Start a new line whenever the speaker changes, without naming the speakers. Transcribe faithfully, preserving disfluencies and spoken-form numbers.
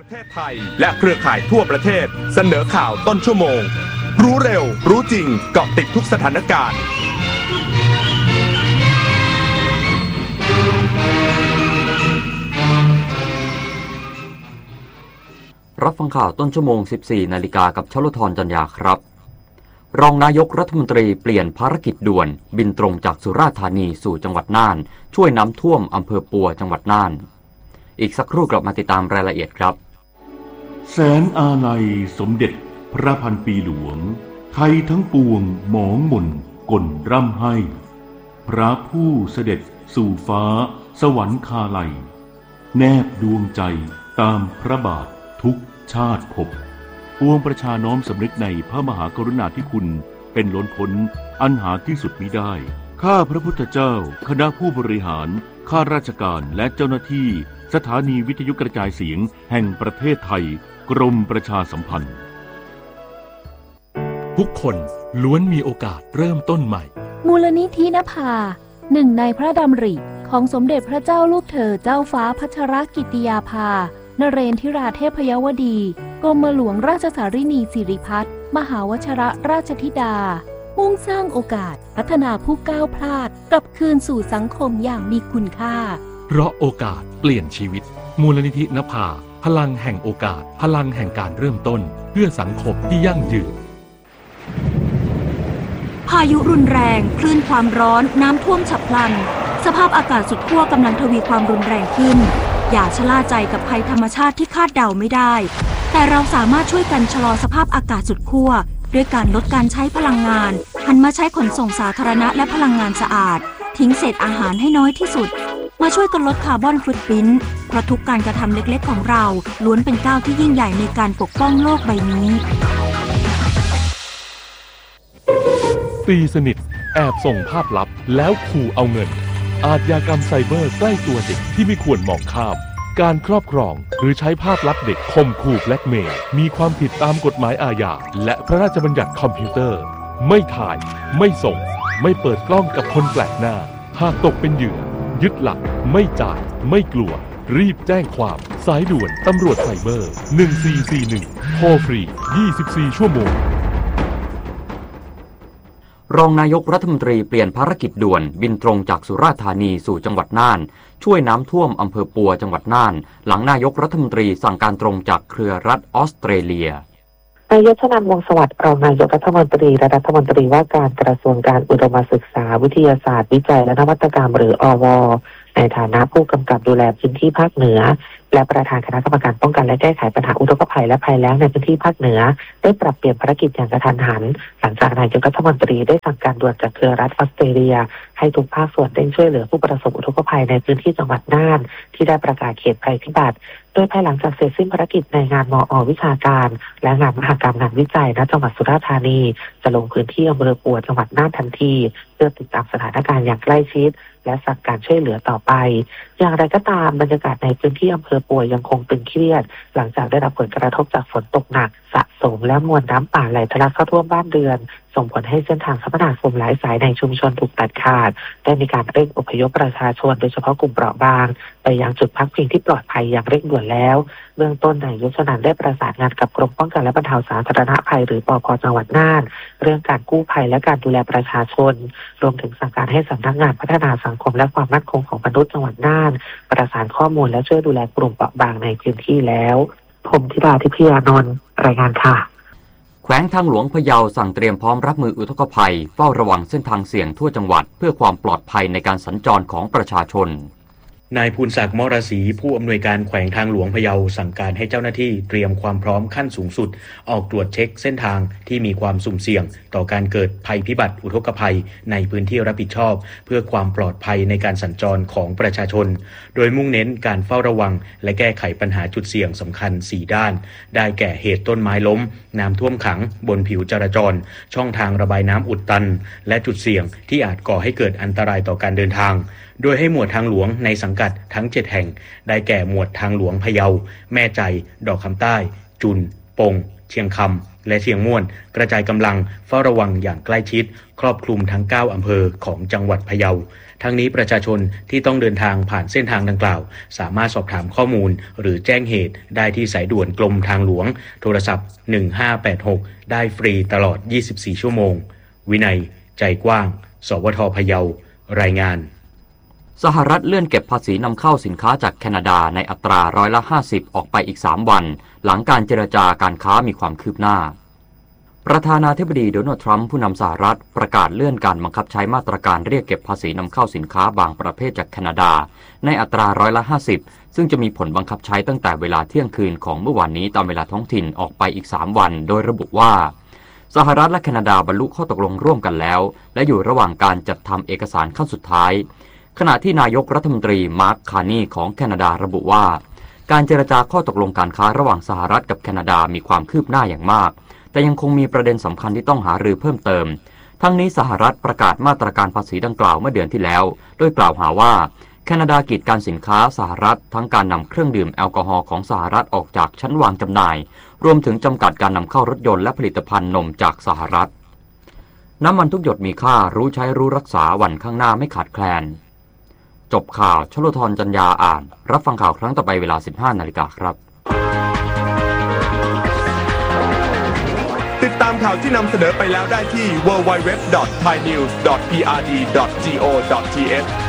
ประเทศไทยและเครือข่ายทั่วประเทศเสนอข่าวต้นชั่วโมงรู้เร็วรู้จริงเกาะติดทุกสถานการณ์
รับฟังข่าวต้นชั่วโมง สิบสี่ นาฬิกากับชลธรจันยาครับรองนายกรัฐมนตรีเปลี่ยนภารกิจด่วนบินตรงจากสุราษฎร์ธานีสู่จังหวัดน่านช่วยน้ำท่วมอำเภอปัวจังหวัดน่านอีกสักครู่กลับมาติดตามรายละเอียดครับ
แสนอาลัยสมเด็จพระพันปีหลวงไทยทั้งปวงหมองหม่นก่นร่ำให้พระผู้เสด็จสู่ฟ้าสวรรคาลัยแนบดวงใจตามพระบาททุกชาติภพปวงประชาน้อมสำนึกในพระมหากรุณาธิคุณเป็นล้นพ้นอันหาที่สุดมิได้ข้าพระพุทธเจ้าคณะผู้บริหารข้าราชการและเจ้าหน้าที่สถานีวิทยุกระจายเสียงแห่งประเทศไทยกรมประชาสัมพันธ์
ทุกคนล้วนมีโอกาสเริ่มต้นใหม่
มูลนิธินภาหนึ่งในพระดำริของสมเด็จพระเจ้าลูกเธอเจ้าฟ้าพัชรกิติยาภานเรนทิราเทพยวดีกรมหลวงราชสารินีสิริพัฒน์มหาวชิรราชธิดามุ่งสร้างโอกาสพัฒนาผู้ก้าวพลาดกลับคืนสู่สังคมอย่างมีคุณค่า
เพราะโอกาสเปลี่ยนชีวิตมูลนิธินภาพลังแห่งโอกาสพลังแห่งการเริ่มต้นเพื่อสังคมที่ยั่งยืน
พายุรุนแรงคลื่นความร้อนน้ำท่วมฉับพลันสภาพอากาศสุดขั้วกำลังทวีความรุนแรงขึ้นอย่าชะล่าใจกับภัยธรรมชาติที่คาดเดาไม่ได้แต่เราสามารถช่วยกันชะลอสภาพอากาศสุดขั้วด้วยการลดการใช้พลังงานหันมาใช้ขนส่งสาธารณะและพลังงานสะอาดทิ้งเศษอาหารให้น้อยที่สุดมาช่วยกันลดคาร์บอนฟุตพริ้นท์เพราะทุกการกระทำเล็กๆของเราล้วนเป็นก้าวที่ยิ่งใหญ่ในการปกป้องโลกใบนี้
ตีสนิทแอบส่งภาพลับแล้วขู่เอาเงินอาชญากรรมไซเบอร์ใกล้ตัวเด็กที่ไม่ควรมองข้ามการครอบครองหรือใช้ภาพลับเด็กข่มขู่แบล็กเมย์มีความผิดตามกฎหมายอาญาและพระราชบัญญัติคอมพิวเตอร์ไม่ถ่ายไม่ส่งไม่เปิดกล้องกับคนแปลกหน้าหากตกเป็นเหยื่อยึดหลักไม่จ่ายไม่กลัวรีบแจ้งความสายด่วนตำรวจไซเบอร์หนึ่งสี่สี่หนึ่งโทรฟรียี่สิบสี่ชั่วโมง
รองนายกรัฐมนตรีเปลี่ยนภารกิจด่วนบินตรงจากสุราษฎร์ธานีสู่จังหวัดน่านช่วยน้ำท่วมอำเภอปัวจังหวัดน่านหลังนายกรัฐมนตรีสั่งการตรงจากเครือรัฐออสเตรเลีย
นายกชนันท์ วงศ์สวัสดิ์รองนายกรัฐมนตรีและรัฐมนตรีว่าการกระทรวงการอุดมศึกษาวิทยาศาสตร์วิจัยและนวัตกรรมหรืออวในฐานะผู้กำกับดูแลพื้นที่ภาคเหนือและประธานคณะกรรมการป้องกันและแก้ไขปัญหาอุทกภัยและภัยแล้งในพื้นที่ภาคเหนือได้ปรับเปลี่ยนภารกิจอย่างกระทันหันหลังจากนายกรัฐมนตรีได้สั่งการด่วนจากเครือรัฐออสเตรเลียให้ทุกภาคส่วนเร่งช่วยเหลือผู้ประสบอุทกภัยในพื้นที่จังหวัดน่านที่ได้ประกาศเขตภัยพิบัติโดยภายหลังจากเสร็จสิ้นภารกิจในงานมอ.วิชาการและงานมหกรรมงานวิจัยณจังหวัดสุราษฎร์ธานีจะลงพื้นที่อำเภอปัวจังหวัดน่านทันทีเพื่อติดตามสถานการณ์อย่างใกล้ชิดและสั่งการช่วยเหลือต่อไปอย่างไรก็ตามบรรยากาศในพื้นที่อำเภอปัวยังคงตึงเครียดหลังจากได้รับผลกระทบจากฝนตกหนักสะสมและมวลน้ำป่าไหลทะลักเข้าท่วมบ้านเรือนส่งผลให้เส้นทางคมนาคมหลายสายในชุมชนถูกตัดขาดได้มีการเร่งอพยพประชาชนโดยเฉพาะกลุ่มเปราะบางไปยังจุดพักพิงที่ปลอดภัยอย่างเร่งด่วนแล้วเบื้องต้นนายกชนันท์ได้ประสานงานกับกรมป้องกันและบรรเทาสาธารณภัยหรือปภ.จังหวัดน่านเรื่องการกู้ภัยและการดูแลประชาชนรวมถึงสั่งการให้สำนักงานพัฒนาสังคมและความมั่นคงของมนุษย์จังหวัดน่านประสานข้อมูลและช่วยดูแลกลุ่มเปราะบางในพื้นที่แล้วผมธิดาทิพยานนท์รายงานค่ะ
แขวงทางหลวงพะเยาสั่งเตรียมพร้อมรับมืออุทกภัยเฝ้าระวังเส้นทางเสี่ยงทั่วจังหวัดเพื่อความปลอดภัยในการสัญจรของประชาชน
นายภูลศักดิ์มรศรีผู้อำนวยการแขวงทางหลวงพะเยาสั่งการให้เจ้าหน้าที่เตรียมความพร้อมขั้นสูงสุดออกตรวจเช็คเส้นทางที่มีความสุ่มเสี่ยงต่อการเกิดภัยพิบัติอุทกภัยในพื้นที่รับผิดชอบเพื่อความปลอดภัยในการสัญจรของประชาชนโดยมุ่งเน้นการเฝ้าระวังและแก้ไขปัญหาจุดเสี่ยงสำคัญสี่ด้านได้แก่เหตุต้นไม้ล้มน้ำท่วมขังบนผิวจราจรช่องทางระบายน้ำอุดตันและจุดเสี่ยงที่อาจก่อให้เกิดอันตรายต่อการเดินทางโดยให้หมวดทางหลวงในสังกัดทั้งเจ็ดแห่งได้แก่หมวดทางหลวงพะเยาแม่ใจดอกคำใต้จุนปงเชียงคำและเชียงม่วนกระจายกำลังเฝ้าระวังอย่างใกล้ชิดครอบคลุมทั้งเก้าอำเภอของจังหวัดพะเยาทั้งนี้ประชาชนที่ต้องเดินทางผ่านเส้นทางดังกล่าวสามารถสอบถามข้อมูลหรือแจ้งเหตุได้ที่สายด่วนกรมทางหลวงโทรศัพท์หนึ่งห้าแปดหกได้ฟรีตลอดยี่สิบสี่ชั่วโมงวินัยใจกว้างสวทพะเยารายงาน
สหรัฐเลื่อนเก็บภาษีนำเข้าสินค้าจากแคนาดาในอัตราร้อยละห้าสิบออกไปอีกสามวันหลังการเจรจาการค้ามีความคืบหน้าประธานาธิบดีโดนัลด์ทรัมป์ผู้นำสหรัฐประกาศเลื่อนการบังคับใช้มาตรการเรียกเก็บภาษีนำเข้าสินค้าบางประเภทจากแคนาดาในอัตราร้อยละห้าสิบซึ่งจะมีผลบังคับใช้ตั้งแต่เวลาเที่ยงคืนของเมื่อวานนี้ตามเวลาท้องถิ่นออกไปอีกสามวันโดยระบุว่าสหรัฐและแคนาดาบรรลุข้อตกลงร่วมกันแล้วและอยู่ระหว่างการจัดทำเอกสารขั้นสุดท้ายขณะที่นายกรัฐมนตรีมาร์คคาร์นีของแคนาดาระบุว่าการเจรจาข้อตกลงการค้าระหว่างสหรัฐกับแคนาดามีความคืบหน้าอย่างมากแต่ยังคงมีประเด็นสำคัญที่ต้องหารือเพิ่มเติมทั้งนี้สหรัฐประกาศมาตรการภาษีดังกล่าวเมื่อเดือนที่แล้วโดยกล่าวหาว่าแคนาดากีดกันสินค้าสหรัฐทั้งการนำเครื่องดื่มแอลกอฮอล์ของสหรัฐออกจากชั้นวางจำหน่ายรวมถึงจำกัดการนำเข้ารถยนต์และผลิตภัณฑ์นมจากสหรัฐน้ำมันทุกหยดมีค่ารู้ใช้รู้รักษาวันข้างหน้าไม่ขาดแคลนจบข่าวชโลธรจันยาอ่านรับฟังข่าวครั้งต่อไปเวลา สิบห้านาฬิกาครับ
ติดตามข่าวที่นำเสนอไปแล้วได้ที่ ดับเบิลยู ดับเบิลยู ดับเบิลยู ดอท ไทยนิวส์ ดอท พี อาร์ ดี ดอท จี โอ ดอท ที เอช